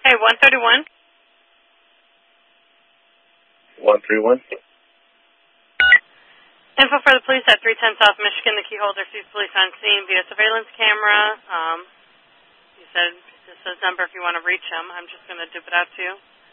Hey, 131. 131. Info for the police at 310 South Michigan. The key holder sees police on scene via surveillance camera. You said this is his number if you want to reach him. I'm just going to dip it out to you.